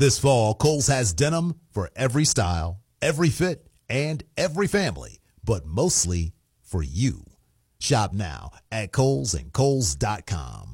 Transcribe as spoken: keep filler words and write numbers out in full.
This fall, Kohl's has denim for every style, every fit, and every family, but mostly for you. Shop now at Kohl's and Kohl's dot com.